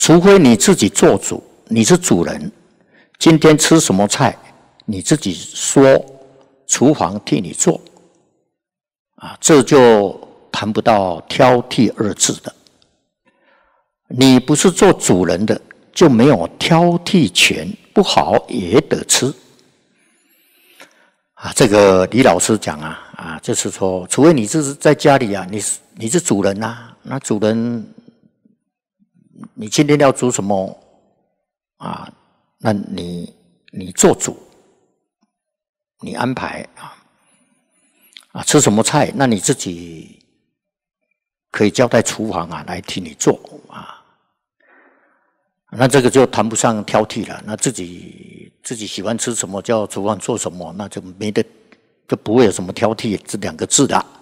除非你自己做主，你是主人，今天吃什么菜，你自己说，厨房替你做，这就谈不到挑剔二字的。你不是做主人的，就没有挑剔权，不好也得吃。这个李老师讲就是说，除非你是在家里你是主人那主人，你今天要煮什么那你做主，你安排吃什么菜，那你自己可以交代厨房来替你做那这个就谈不上挑剔了。那自己喜欢吃什么，叫厨房做什么，那就就不会有什么挑剔这两个字的。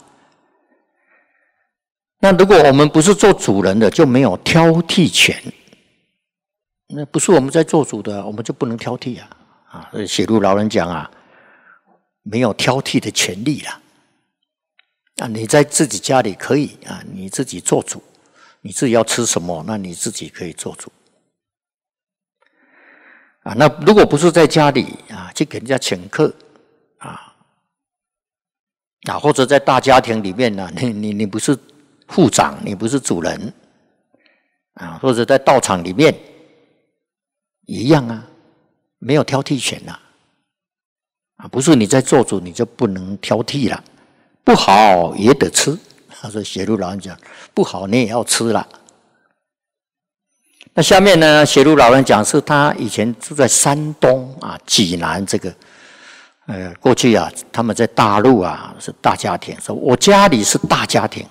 那如果我们不是做主人的，就没有挑剔权。那不是我们在做主的，我们就不能挑剔所以写入老人讲没有挑剔的权利了。你在自己家里可以你自己做主，你自己要吃什么，那你自己可以做主。那如果不是在家里去给人家请客或者在大家庭里面你不是副长，你不是主人或者在道场里面一样没有挑剔权不是你在做主，你就不能挑剔了，不好也得吃。所以写入老人讲，不好你也要吃了。那下面呢，写入老人讲是他以前住在山东济南这个过去他们在大陆是大家庭，说我家里是大家庭。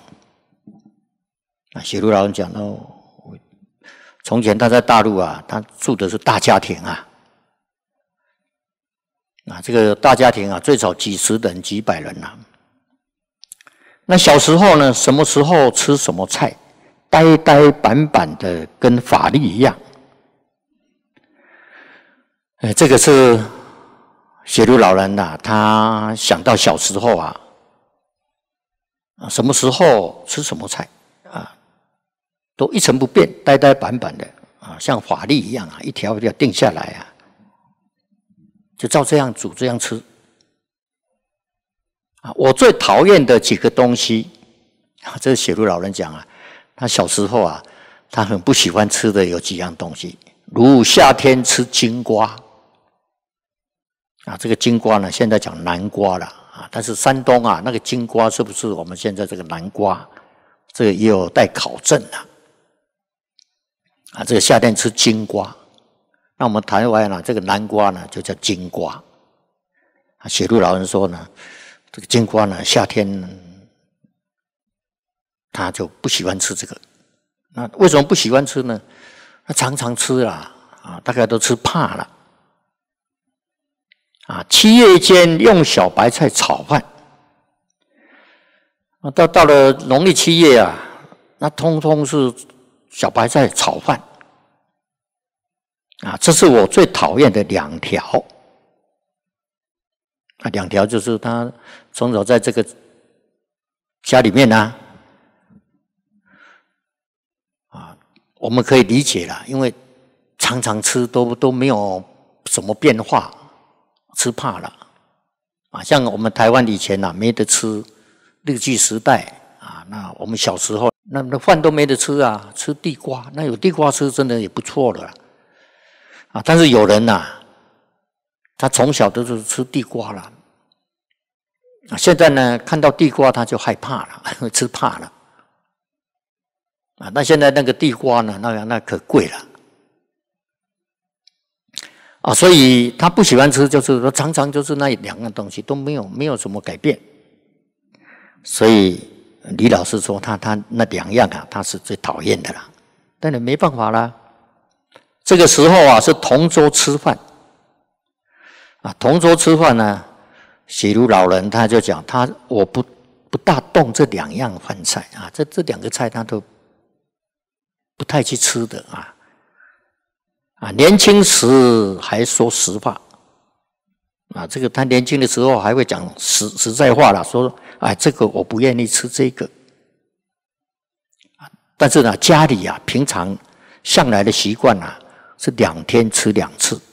写入老人讲从前他在大陆他住的是大家庭这个大家庭最少几十人几百人那小时候呢，什么时候吃什么菜，呆呆板板的跟法律一样。这个是写入老人他想到小时候什么时候吃什么菜都一成不变，呆呆板板的像法律一样一条一条定下来就照这样煮这样吃我最讨厌的几个东西这是写入老人讲他小时候他很不喜欢吃的有几样东西，如夏天吃金瓜这个金瓜呢现在讲南瓜了但是山东那个金瓜是不是我们现在这个南瓜，这个也有待考证这个夏天吃金瓜，那我们台湾这个南瓜呢就叫金瓜写入老人说呢，这个金瓜呢夏天他就不喜欢吃这个。那为什么不喜欢吃呢？他常常吃大概都吃怕了7月间用小白菜炒饭到了农历7月那通通是小白菜炒饭这是我最讨厌的2条2条就是他从小在这个家里面我们可以理解了，因为常常吃都没有什么变化，吃怕了像我们台湾以前没得吃，日据时代那我们小时候那饭都没得吃吃地瓜，那有地瓜吃真的也不错了但是有人他从小都是吃地瓜了现在呢看到地瓜他就害怕了，吃怕了那现在那个地瓜呢那可贵了所以他不喜欢吃，就是说常常就是那2样东西都没有什么改变。所以李老师说他那2样他是最讨厌的啦，但你没办法啦。这个时候是同桌吃饭同桌吃饭呢，写如老人他就讲我不大动这2样饭菜这2个菜他都不太去吃的年轻时还说实话这个他年轻的时候还会讲实在话啦，说这个我不愿意吃这个但是呢家里平常向来的习惯啊，是2天吃2次。